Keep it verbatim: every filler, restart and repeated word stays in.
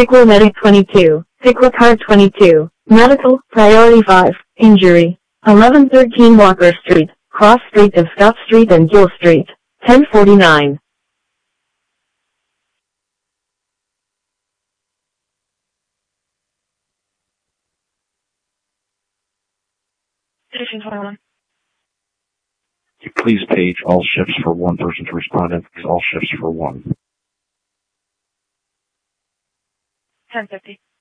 Piqua Medic twenty-two, Piqua Car twenty-two, Medical, Priority five, Injury, eleven thirteen Walker Street, Cross Street of Scott Street and Gill Street, ten forty-nine. Station twenty-one. Please page all shifts for one person to respond and all shifts for one. ten fifty.